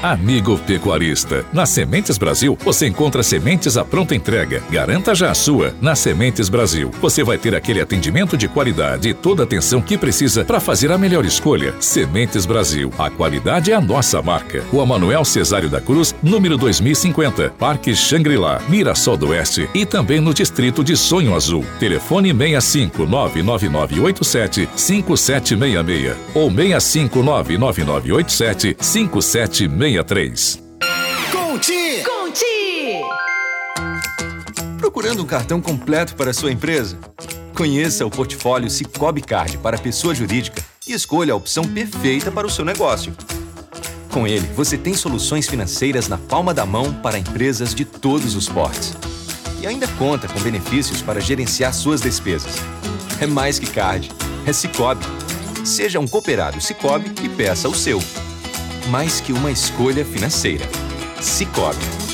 Amigo pecuarista, na Sementes Brasil você encontra sementes à pronta entrega. Garanta já a sua. Na Sementes Brasil você vai ter aquele atendimento de qualidade e toda a atenção que precisa para fazer a melhor escolha. Sementes Brasil, a qualidade é a nossa marca. Rua Manuel Cesário da Cruz, número 2050, Parque Xangri-Lá, Mirassol do Oeste e também no distrito de Sonho Azul. Telefone 65999875766 ou 65999875763. Conti! Procurando um cartão completo para a sua empresa? Conheça o portfólio Sicoob Card para pessoa jurídica e escolha a opção perfeita para o seu negócio. Com ele, você tem soluções financeiras na palma da mão para empresas de todos os portes. E ainda conta com benefícios para gerenciar suas despesas. É mais que card, é Sicoob. Seja um cooperado Sicoob e peça o seu. Mais que uma escolha financeira. Sicoob.